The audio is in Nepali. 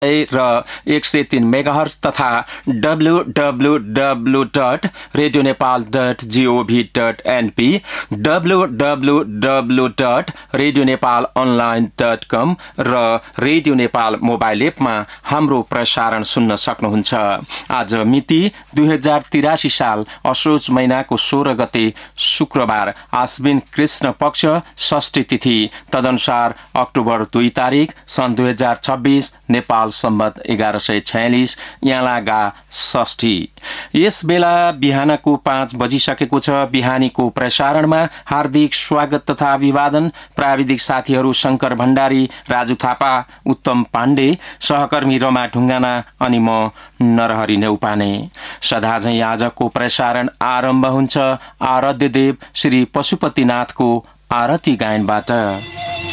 र 103 मेगाहर्ज तथा www.radionepal.gov.np www.radionepalonline.com र रेडियो नेपाल मोबाइल एपमा हाम्रो प्रसारण सुन्न सक्नुहुन्छ। आज मिति 2083 साल असोज महिनाको 16 गते शुक्रबार आश्विन कृष्ण पक्ष षष्ठी तिथि तदनुसार अक्टोबर 2 तारिक सन् 2026 नेपाल सम्बत 1146 यालागा षष्ठी। यस बेला बिहानको 5 बजिसकेको छ। बिहानीको प्रसारणमा हार्दिक स्वागत तथा अभिवादन। प्राविधिक साथीहरू शंकर भण्डारी, राजु थापा, उत्तम पाण्डे, सहकर्मी रमा ढुङ्गाना अनि म नरहरि नेउपाने। सदाझै आजको प्रसारण आरम्भ हुन्छ आराध्य देव श्री पशुपतिनाथको आरती गायनबाट।